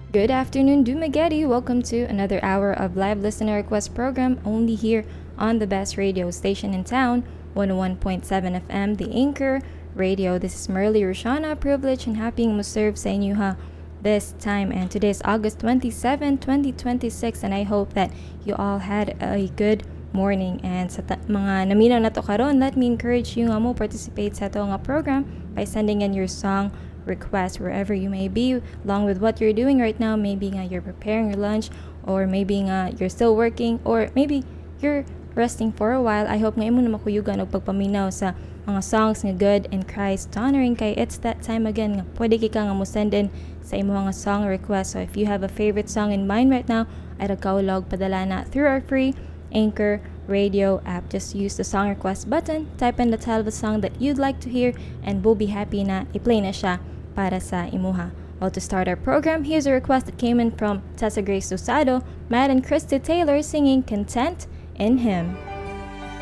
Good afternoon, Dumagetti. Welcome to another hour of live listener request program only here on the best radio station in town, 101.7 FM, The Anchor Radio. This is Merly Roshana, privileged and happy mo serve sa inyo ha this time. And today is August 27, 2026, and I hope that you all had a good morning. And sa mga naminaw na to karon, let me encourage you nga mo participate sa to nga program by sending in your song request wherever you may be, along with what you're doing right now. Maybe nga you're preparing your lunch, or maybe nga you're still working, or maybe you're resting for a while. I hope ngayon mo na makuyugan og pagpaminaw sa mga songs nga good and Christ honoring, kay it's that time again nga pwede ka nga mo send in sa imo nga song request. So if you have a favorite song in mind right now, ay ragkaulog padala na through our free Anchor Radio app. Just use the song request button, type in the title of the song that you'd like to hear, and we'll be happy na i-play na siya para sa imuha. Well, to start our program, here's a request that came in from Tessa Grace Dosado, Matt and Christy Taylor singing Content in Him.